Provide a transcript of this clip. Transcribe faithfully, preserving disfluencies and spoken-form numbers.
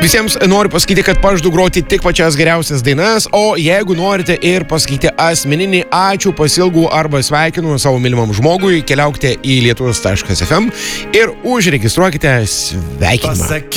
Visiems noriu pasakyti, kad pažadu groti tik pačias geriausias dainas, o jeigu norite ir pasakyti asmeninį ačiū, pasilgų arba sveikinu savo mylimam žmogui, keliaukite į lietuvos taškas ef em ir užregistruokite sveikinimą.